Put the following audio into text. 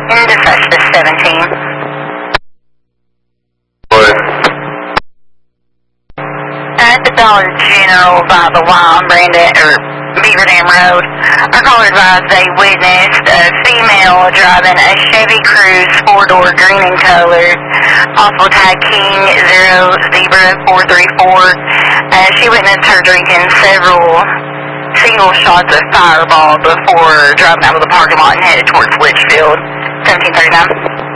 And dispatch to 17. What? At the Dollar General by the Y on Beaver Dam Road, our caller advised they witnessed a female driving a Chevy Cruze 4-door green in color, possible tag King 0 Zebra 434. She witnessed her drinking several single shots of Fireball before driving out of the parking lot and headed towards Litchfield. 1739.